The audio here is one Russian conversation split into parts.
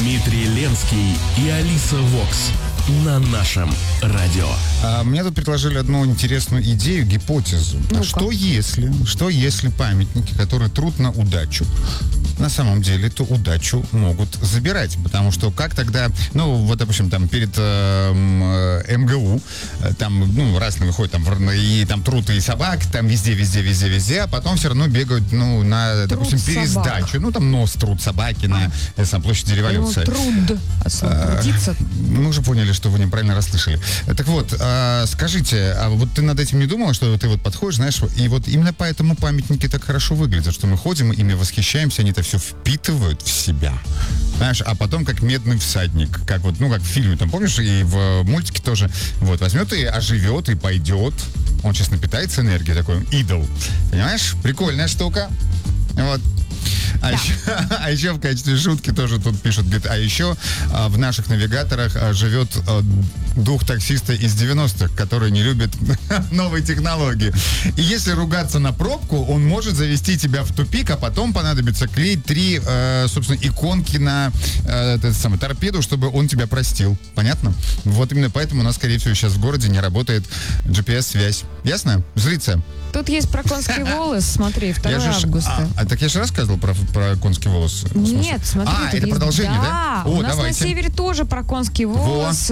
Дмитрий Ленский и Алиса Вокс на нашем радио. Мне тут предложили одну интересную идею, гипотезу. Что если памятники, которые трут на удачу, на самом деле эту удачу могут забирать? Потому что как тогда, допустим, там перед МГУ, там, разные выходят, там, и там трут и собак, там везде, а потом все равно бегают, на, допустим, пересдачу. Собак. Там нос трут собаки на площади Революции. Труд. Трудиться. Мы уже поняли, что вы неправильно расслышали. Так вот, скажите, а вот ты над этим не думала, что ты вот подходишь, знаешь, и вот именно поэтому памятники так хорошо выглядят, что мы ходим, ими восхищаемся, они это все впитывают в себя. Знаешь, а потом как медный всадник, как в фильме, там, помнишь, и в мультике тоже, вот, возьмет и оживет, и пойдет. Он сейчас напитается энергией, такой идол. Понимаешь? Прикольная штука. Вот. А еще в качестве шутки тоже тут пишут, говорит, а еще в наших навигаторах живет дух таксиста из 90-х, который не любит новые технологии. И если ругаться на пробку, он может завести тебя в тупик, а потом понадобится клеить 3, собственно, иконки на торпеду, чтобы он тебя простил. Понятно? Вот именно поэтому у нас, скорее всего, сейчас в городе не работает GPS-связь. Ясно? Зрится? Тут есть про конский волос, смотри, 2 августа. Так я же рассказывал про конский волос. Нет, смотри. Это есть... продолжение, да? У нас давайте. на севере тоже про конский волос.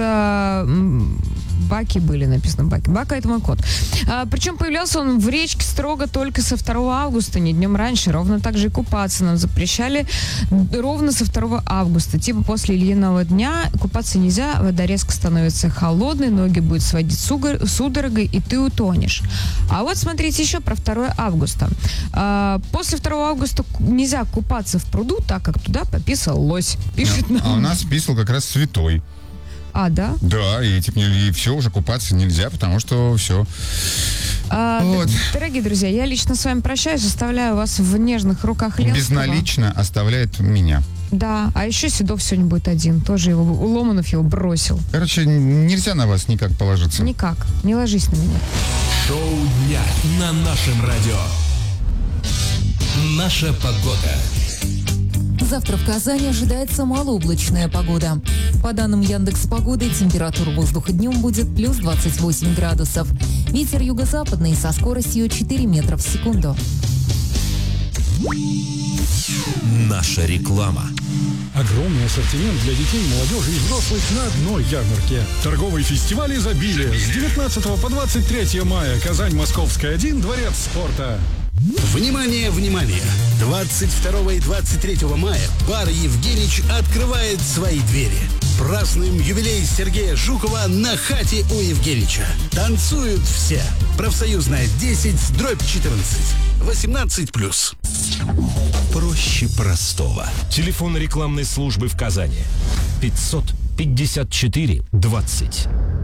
Баки были, написано Баки. Бака — это мой кот. Причем появлялся он в речке строго только со 2 августа, не днем раньше. Ровно так же и купаться нам запрещали ровно со 2 августа. Типа после Ильиного дня купаться нельзя, вода резко становится холодной, ноги будет сводить судорогой, и ты утонешь. А вот смотрите еще про 2 августа. После 2 августа нельзя купаться в пруду, так как туда пописал лось. Пишет нам. А у нас писал как раз святой. А, да? Да, и все, уже купаться нельзя, потому что все. Вот. Дорогие друзья, я лично с вами прощаюсь, оставляю вас в нежных руках Ленского. Безналично оставляет меня. Да, а еще Седов сегодня будет один, тоже его, Ломанов его бросил. Короче, нельзя на вас никак положиться. Никак, не ложись на меня. Шоу дня на нашем радио. Наша погода. Завтра в Казани ожидается малооблачная погода. По данным Яндекс.Погоды, температура воздуха днем будет плюс 28 градусов. Ветер юго-западный со скоростью 4 метра в секунду. Наша реклама. Огромный ассортимент для детей, молодежи и взрослых на одной ярмарке. Торговый фестиваль изобилия с 19 по 23 мая. Казань, Московская, 1, Дворец спорта. Внимание, внимание! 22 и 23 мая бар «Евгенич» открывает свои двери. Празднуем юбилей Сергея Жукова на хате у Евгенича. Танцуют все. Профсоюзная 10/14. 18+. Проще простого. Телефон рекламной службы в Казани. 554 20.